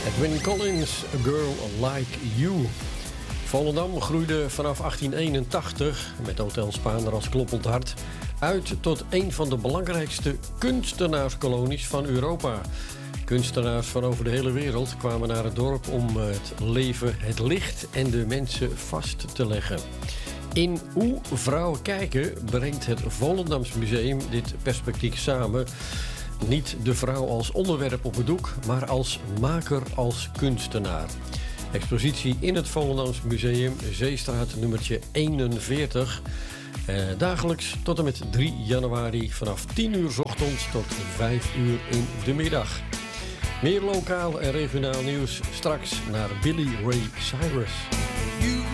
Edwin Collins, A Girl Like You. Volendam groeide vanaf 1881, met Hotel Spaander als kloppend hart, uit tot een van de belangrijkste kunstenaarskolonies van Europa. Kunstenaars van over de hele wereld kwamen naar het dorp om het leven, het licht en de mensen vast te leggen. In Hoe Vrouwen Kijken brengt het Volendams Museum dit perspectief samen. Niet de vrouw als onderwerp op het doek, maar als maker, als kunstenaar. Expositie in het Volendams Museum, Zeestraat nummertje 41. Dagelijks tot en met 3 januari vanaf 10 uur 's ochtends tot 5 uur in de middag. Meer lokaal en regionaal nieuws straks naar Billy Ray Cyrus.